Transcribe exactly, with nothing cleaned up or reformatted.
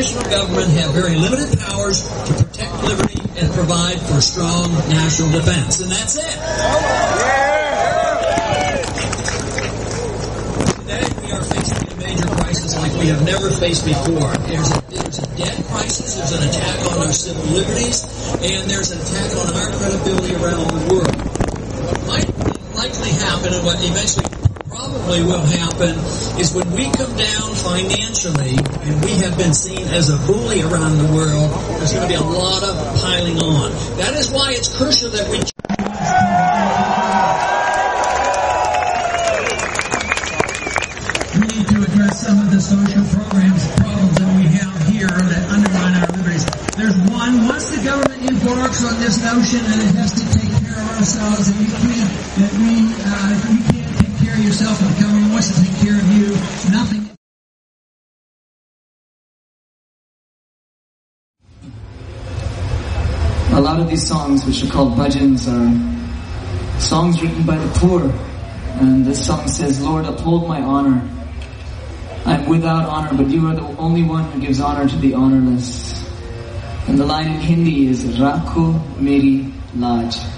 national government have very limited powers to protect liberty and provide for strong national defense. And that's it. Today we are facing a major crisis like we have never faced before. There's a, there's a debt crisis, there's an attack on our civil liberties, and there's an attack on our credibility around the world. What might likely happen, and what eventually probably will happen, is when we come down financially and we have been seen as a bully around the world, there's going to be a lot of piling on. That is why it's crucial that we... We need to address some of the social programs, problems that we have here that undermine our liberties. There's one, once the government embarks on this notion that it has to take care of ourselves, and we can't, that we, uh, we can't take care of yourself, and the government wants to take care of you, nothing. A lot of these songs, which are called bhajans, are songs written by the poor. And this song says, Lord, uphold my honor. I'm without honor, but you are the only one who gives honor to the honorless. And the line in Hindi is, Rakho meri laaj.